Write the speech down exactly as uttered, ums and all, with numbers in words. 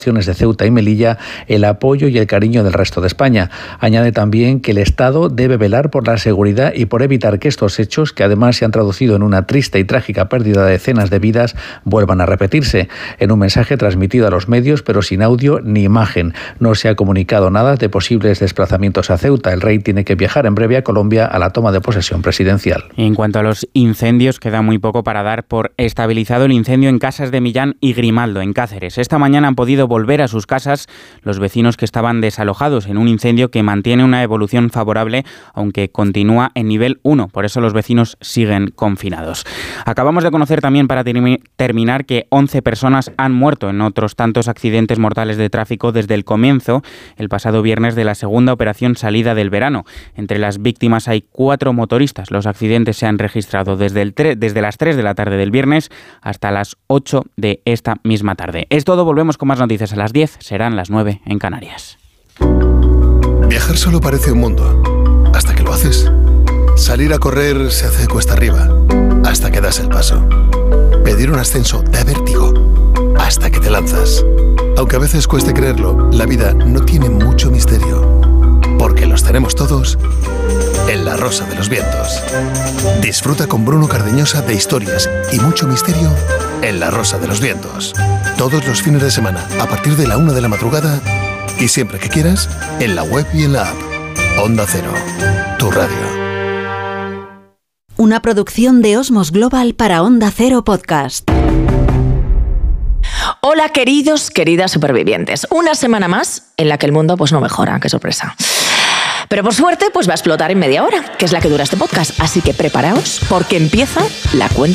de Ceuta y Melilla el apoyo y el cariño del resto de España. Añade también que el Estado debe velar por la seguridad y por evitar que estos hechos, que además se han traducido en una triste y trágica pérdida de decenas de vidas, vuelvan a repetirse. En un mensaje transmitido a los medios, pero sin audio ni imagen. No se ha comunicado nada de posibles desplazamientos a Ceuta. El rey tiene que viajar en breve a Colombia a la toma de posesión presidencial. En cuanto a los incendios, queda muy poco para dar por estabilizado el incendio en Casas de Millán y Grimaldo, en Cáceres. Esta mañana han podido volver a sus casas los vecinos que estaban desalojados en un incendio que mantiene una evolución favorable, aunque continúa en nivel uno. Por eso los vecinos siguen confinados. Acabamos de conocer también, para termi- terminar, que once personas han muerto en otros tantos accidentes mortales de tráfico desde el comienzo, el pasado viernes, de la segunda operación salida del verano. Entre las víctimas hay cuatro motoristas. Los accidentes se han registrado desde, el tre- desde las tres de la tarde del viernes hasta las ocho de esta misma tarde. Es todo, volvemos con más noticias a las diez, serán las nueve en Canarias. Viajar solo parece un mundo, hasta que lo haces. Salir a correr se hace cuesta arriba, hasta que das el paso. Pedir un ascenso da vértigo, hasta que te lanzas. Aunque a veces cueste creerlo, la vida no tiene mucho misterio, porque los tenemos todos en La Rosa de los Vientos. Disfruta con Bruno Cardeñosa de historias y mucho misterio en La Rosa de los Vientos. Todos los fines de semana, a partir de la una de la madrugada, y siempre que quieras, en la web y en la app. Onda Cero, tu radio. Una producción de Osmos Global para Onda Cero Podcast. Hola, queridos, queridas supervivientes. Una semana más en la que el mundo pues no mejora, qué sorpresa. Pero por suerte pues va a explotar en media hora, que es la que dura este podcast. Así que preparaos, porque empieza la cuenta